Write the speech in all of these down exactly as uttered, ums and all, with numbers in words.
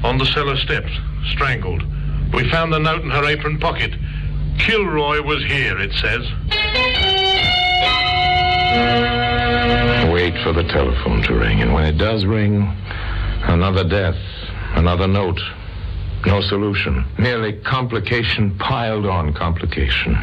on the cellar steps, strangled. We found the note in her apron pocket. Kilroy was here, it says. Wait for the telephone to ring, and when it does ring, another death, another note. No solution. Merely complication piled on complication.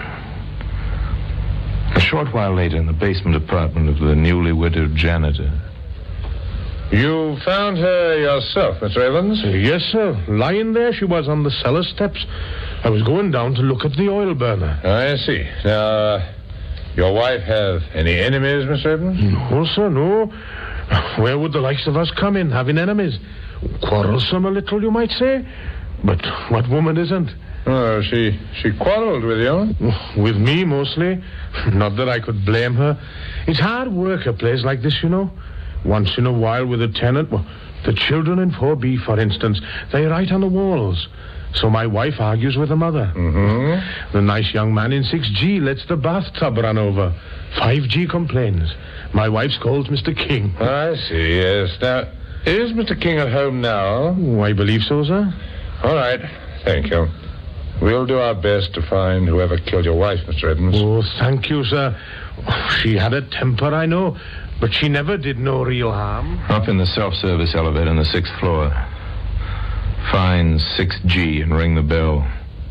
A short while later, in the basement apartment of the newly widowed janitor. You found her yourself, Mister Evans? Yes, sir. Lying there she was on the cellar steps. I was going down to look at the oil burner. I see. Now, uh, your wife have any enemies, Mister Evans? No, sir, no. Where would the likes of us come in, having enemies? Quarrelsome a little, you might say. But what woman isn't? Oh, she she quarreled with you? With me, mostly. Not that I could blame her. It's hard work, a place like this, you know. Once in a while with a tenant. Well, the children in four B, for instance, they write on the walls. So my wife argues with the mother. Mm-hmm. The nice young man in six G lets the bathtub run over. five G complains. My wife scolds Mister King. I see, yes. Now, is Mister King at home now? Oh, I believe so, sir. All right. Thank you. We'll do our best to find whoever killed your wife, Mister Evans. Oh, thank you, sir. She had a temper, I know, but she never did no real harm. Up in the self-service elevator on the sixth floor. Find six G and ring the bell.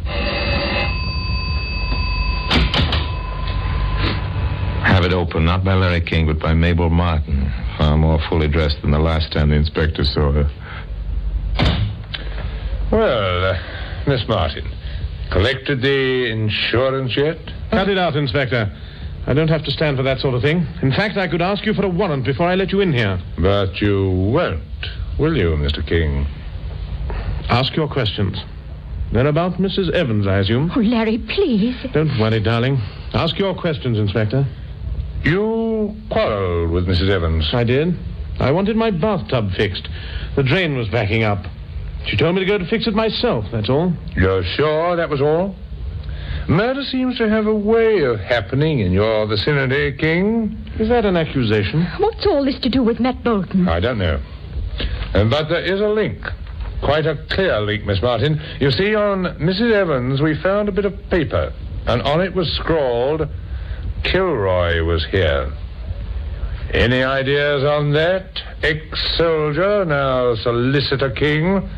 Have it opened, not by Larry King, but by Mabel Martin, far more fully dressed than the last time the inspector saw her. Well, uh, Miss Martin, collected the insurance yet? Cut it out, Inspector. I don't have to stand for that sort of thing. In fact, I could ask you for a warrant before I let you in here. But you won't, will you, Mister King? Ask your questions. They're about Missus Evans, I assume. Oh, Larry, please. Don't worry, darling. Ask your questions, Inspector. You quarreled with Missus Evans? I did. I wanted my bathtub fixed. The drain was backing up. She told me to go to fix it myself, that's all. You're sure that was all? Murder seems to have a way of happening in your vicinity, King. Is that an accusation? What's all this to do with Matt Bolton? I don't know. Uh, but there is a link. Quite a clear link, Miss Martin. You see, on Missus Evans, we found a bit of paper, and on it was scrawled, Kilroy was here. Any ideas on that, ex-soldier, now Solicitor King?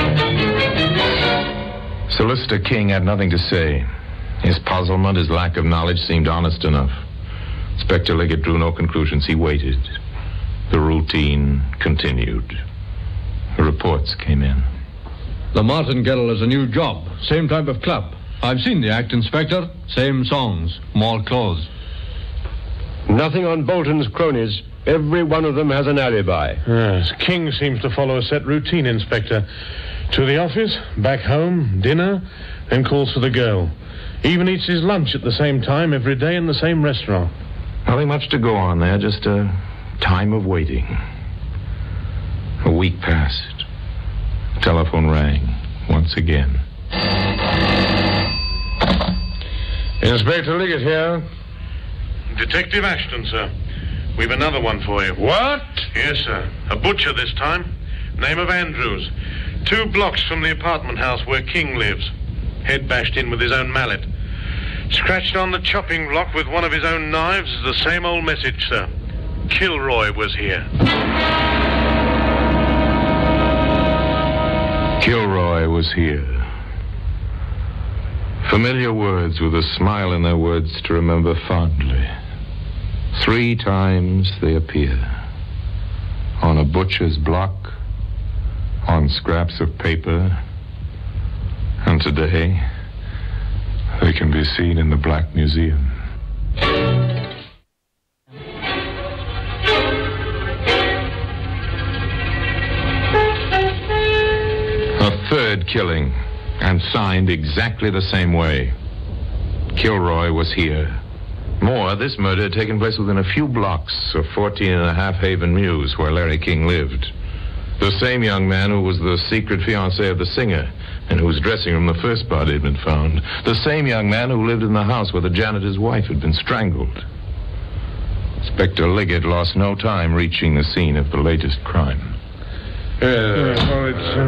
Solicitor King had nothing to say. His puzzlement, his lack of knowledge seemed honest enough. Inspector Liggett drew no conclusions. He waited. The routine continued. The reports came in. The Martingale is a new job. Same type of club. I've seen the act, Inspector. Same songs. More clothes. Nothing on Bolton's cronies. Every one of them has an alibi. Yes, King seems to follow a set routine, Inspector. To the office, back home, dinner, then calls for the girl. Even eats his lunch at the same time every day in the same restaurant. Nothing much to go on there, just a time of waiting. A week passed. The telephone rang once again. Inspector Liggett here. Detective Ashton, sir. We've another one for you. What? Yes, sir. A butcher this time. Name of Andrews. Two blocks from the apartment house where King lives. Head bashed in with his own mallet. Scratched on the chopping block with one of his own knives is the same old message, sir. Kilroy was here. Kilroy was here. Familiar words with a smile in their words to remember fondly. Three times they appear. On a butcher's block, on scraps of paper, and today they can be seen in the Black Museum. A third killing, and signed exactly the same way. Kilroy was here. More, this murder had taken place within a few blocks of fourteen and a half Haven Mews, where Larry King lived. The same young man who was the secret fiancé of the singer, and whose dressing room the first body had been found. The same young man who lived in the house where the janitor's wife had been strangled. Inspector Liggett lost no time reaching the scene of the latest crime. Uh, well, it's... Uh...